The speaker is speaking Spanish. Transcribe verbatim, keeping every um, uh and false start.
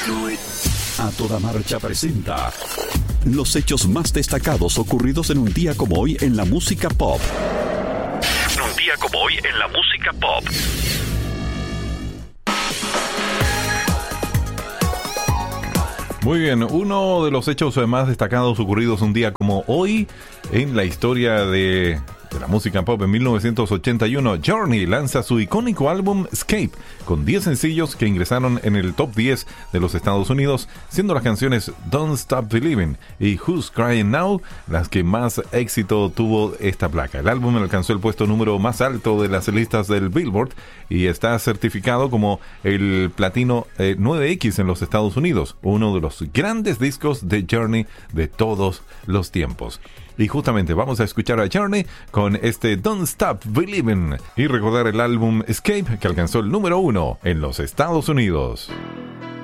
A Toda Marcha presenta los hechos más destacados ocurridos en un día como hoy en la música pop. Un día como hoy en la música pop. Muy bien, uno de los hechos más destacados ocurridos un día como hoy en la historia de, de la música pop. En mil novecientos ochenta y uno, Journey lanza su icónico álbum Escape, con diez sencillos que ingresaron en el top diez de los Estados Unidos, siendo las canciones Don't Stop Believing y Who's Crying Now las que más éxito tuvo esta placa. El álbum alcanzó el puesto número más alto de las listas del Billboard y está certificado como el platino eh, nueve equis en los Estados Unidos, uno de los grandes discos de Journey de todos los tiempos. Y justamente vamos a escuchar a Journey con este Don't Stop Believing y recordar el álbum Escape, que alcanzó el número uno en los Estados Unidos.